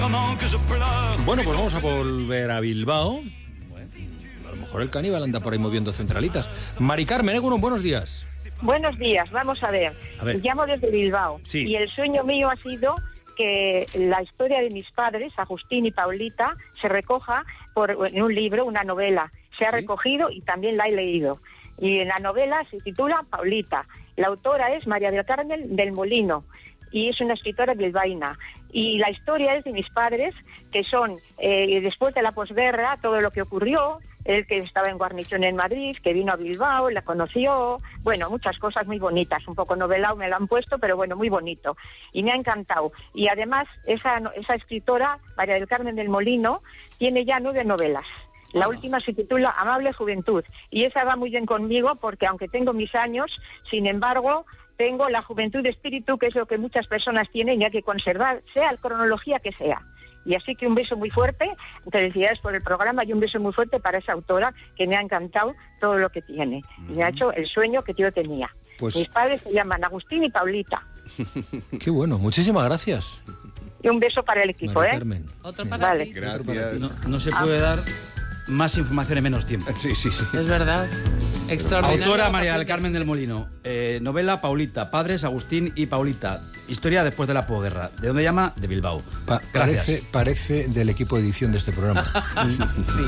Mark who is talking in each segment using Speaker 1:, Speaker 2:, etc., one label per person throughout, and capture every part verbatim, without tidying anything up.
Speaker 1: Bueno, pues vamos a volver a Bilbao. A lo mejor el caníbal anda por ahí moviendo centralitas. Mari Carmen, Egunon, buenos días.
Speaker 2: Buenos días, vamos a ver. a ver. Llamo desde Bilbao.
Speaker 1: Sí.
Speaker 2: Y el sueño mío ha sido que la historia de mis padres, Agustín y Paulita, se recoja por, en un libro, una novela. Se ha ¿Sí? recogido y también la he leído. Y en la novela se titula Paulita. La autora es María del Carmen del Molino y es una escritora bilbaína. Y la historia es de mis padres, que son, eh, después de la posguerra, todo lo que ocurrió, él que estaba en guarnición en Madrid, que vino a Bilbao, la conoció, bueno, muchas cosas muy bonitas, un poco novelado me lo han puesto, pero bueno, muy bonito. Y me ha encantado. Y además, esa, esa escritora, María del Carmen del Molino, tiene ya nueve novelas. La última se titula Amable Juventud, y esa va muy bien conmigo porque aunque tengo mis años, sin embargo, tengo la juventud de espíritu, que es lo que muchas personas tienen y hay que conservar, sea la cronología que sea. Y así que un beso muy fuerte, felicidades por el programa y un beso muy fuerte para esa autora que me ha encantado todo lo que tiene. Y me ha hecho el sueño que yo tenía. Pues... Mis padres se llaman Agustín y Paulita.
Speaker 1: Qué bueno, muchísimas gracias.
Speaker 2: Y un beso para el equipo,
Speaker 1: María
Speaker 2: ¿eh?
Speaker 3: Carmen. Otro para
Speaker 2: vale.
Speaker 3: ti.
Speaker 4: Gracias.
Speaker 3: No, no se puede dar más información en menos tiempo.
Speaker 1: Sí, sí, sí.
Speaker 3: Es verdad. Extraordinaria. Autora María del Carmen del Molino. Eh, novela Paulita. Padres Agustín y Paulita. Historia después de la posguerra. ¿De dónde llama? De Bilbao.
Speaker 1: Pa parece, parece del equipo de edición de este programa.
Speaker 3: Sí.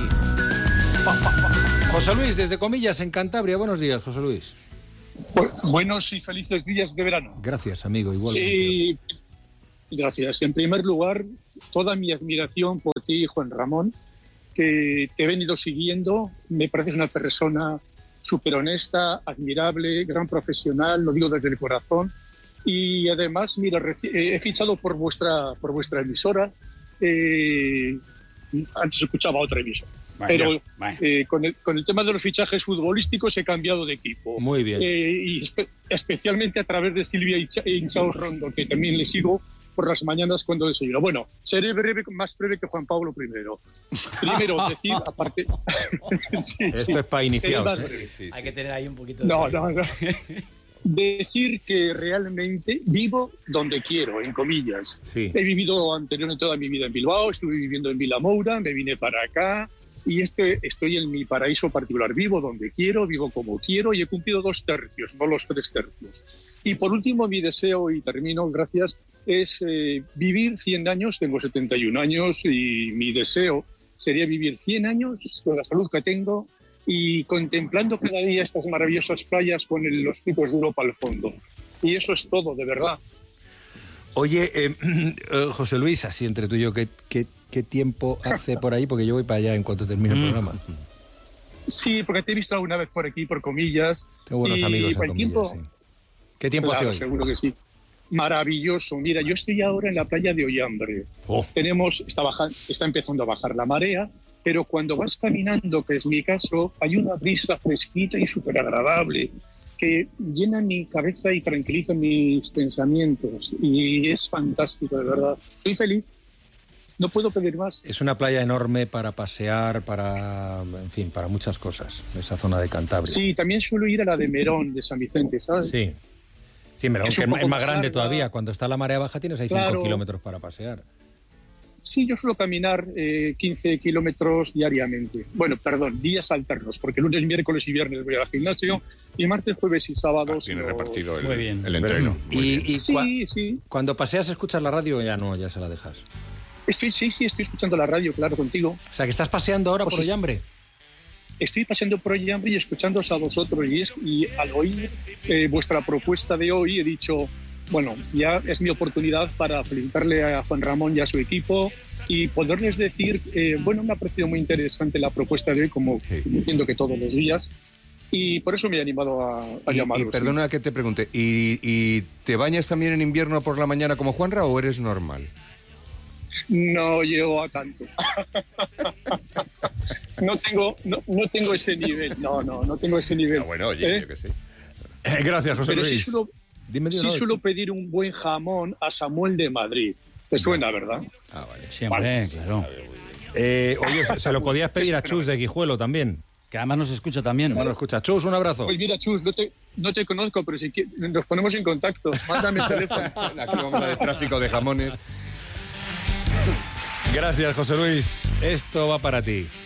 Speaker 1: José Luis, desde Comillas, en Cantabria. Buenos días, José Luis.
Speaker 5: Buenos y felices días de verano.
Speaker 1: Gracias, amigo. Igual.
Speaker 5: Eh, gracias. En primer lugar, toda mi admiración por ti, Juan Ramón, que te he venido siguiendo. Me pareces una persona súper honesta, admirable, gran profesional, lo digo desde el corazón. Y además, mira, he fichado por vuestra, por vuestra emisora. Eh, antes escuchaba otra emisora. Vaya, pero vaya. Eh, con, el, con el tema de los fichajes futbolísticos he cambiado de equipo.
Speaker 1: Muy bien.
Speaker 5: Eh, y espe especialmente a través de Silvia Hinchao Rondo, que también le sigo por las mañanas cuando desayuno. Bueno, seré breve, más breve que Juan Pablo primero. Primero, decir, aparte...
Speaker 1: sí, Esto sí, es para iniciados. ¿eh?
Speaker 3: Sí, sí, sí. Hay que tener ahí un poquito de...
Speaker 5: No, no, no. Decir que realmente vivo donde quiero, en comillas.
Speaker 1: Sí.
Speaker 5: He vivido anteriormente toda mi vida en Bilbao, estuve viviendo en Vilamoura, me vine para acá y este, estoy en mi paraíso particular. Vivo donde quiero, vivo como quiero y he cumplido dos tercios, no los tres tercios. Y por último, mi deseo, y termino, gracias, es eh, vivir cien años. Tengo setenta y un años y mi deseo sería vivir cien años con la salud que tengo y contemplando cada día estas maravillosas playas con el, los picos de Europa al fondo. Y eso es todo, de verdad.
Speaker 1: Oye, eh, eh, José Luis, así entre tú y yo, ¿qué, qué, qué tiempo hace por ahí? Porque yo voy para allá en cuanto termine el programa.
Speaker 5: Sí, porque te he visto alguna vez por aquí, por Comillas.
Speaker 1: Tengo buenos
Speaker 5: y
Speaker 1: amigos en
Speaker 5: el
Speaker 1: Comillas,
Speaker 5: tiempo,
Speaker 1: sí. ¿Qué tiempo
Speaker 5: claro,
Speaker 1: hace hoy?
Speaker 5: Seguro que sí. Maravilloso. Mira, yo estoy ahora en la playa de Ollambre.
Speaker 1: Oh.
Speaker 5: Tenemos, está, bajando, está empezando a bajar la marea, pero cuando vas caminando, que es mi caso, hay una brisa fresquita y súper agradable que llena mi cabeza y tranquiliza mis pensamientos. Y es fantástico, de verdad. Estoy feliz. No puedo pedir más.
Speaker 1: Es una playa enorme para pasear, para, en fin, para muchas cosas, esa zona de Cantabria.
Speaker 5: Sí, también suelo ir a la de Merón, de San Vicente, ¿sabes?
Speaker 1: Sí. Sí, Merón,
Speaker 5: es
Speaker 1: que es más
Speaker 5: más
Speaker 1: grande
Speaker 5: larga.
Speaker 1: todavía. Cuando está la marea baja tienes ahí cinco
Speaker 5: Claro.
Speaker 1: kilómetros para pasear.
Speaker 5: Sí, yo suelo caminar eh, quince kilómetros diariamente. Bueno, perdón, días alternos, porque lunes, miércoles y viernes voy al gimnasio y martes, jueves y sábados...
Speaker 4: Ah, tiene
Speaker 5: no...
Speaker 4: repartido el,
Speaker 3: Muy bien.
Speaker 4: el entreno.
Speaker 1: Y,
Speaker 4: Muy
Speaker 1: y,
Speaker 4: bien.
Speaker 1: y
Speaker 5: Sí,
Speaker 1: cua-
Speaker 5: sí.
Speaker 1: cuando paseas, ¿escuchas la radio o ya no? Ya se la dejas.
Speaker 5: Estoy, sí, sí, estoy escuchando la radio, claro, contigo.
Speaker 1: O sea, que estás paseando ahora
Speaker 5: Pues
Speaker 1: por
Speaker 5: sí.
Speaker 1: Ollambre.
Speaker 5: Estoy pasando por Ollambre y escuchándoos a vosotros. Y, es, y al oír eh, vuestra propuesta de hoy he dicho, bueno, ya es mi oportunidad para felicitarle a Juan Ramón y a su equipo y poderles decir, eh, bueno, me ha parecido muy interesante la propuesta de hoy, como
Speaker 4: Sí.
Speaker 5: entiendo que todos los días. Y por eso me he animado a, a
Speaker 4: Y,
Speaker 5: llamaros.
Speaker 4: y perdona que te pregunte, ¿y, ¿y te bañas también en invierno por la mañana como Juanra o eres normal?
Speaker 5: No llego a tanto. no tengo, no, no tengo ese nivel. No, no, no tengo ese nivel.
Speaker 4: Ah, bueno, oye,
Speaker 5: ¿Eh?
Speaker 4: yo qué sé.
Speaker 1: Eh, gracias, José
Speaker 5: Pero sí
Speaker 1: Luis.
Speaker 5: suelo,
Speaker 1: Dime,
Speaker 5: sí
Speaker 1: dime,
Speaker 5: suelo pedir un buen jamón a Samuel de Madrid. ¿Te suena, verdad?
Speaker 4: Ah, vale.
Speaker 3: Siempre, claro.
Speaker 1: Eh, oye, se- se lo podías pedir a Chus de Guijuelo también.
Speaker 3: Que además nos escucha también.
Speaker 1: Bueno, escucha, Chus, un abrazo.
Speaker 5: Pues mira, Chus, no te, no te conozco, pero si quieres, nos ponemos en contacto. Mándame el teléfono.
Speaker 4: Aquí vamos a de tráfico de jamones.
Speaker 1: Gracias, José Luis. Esto va para ti.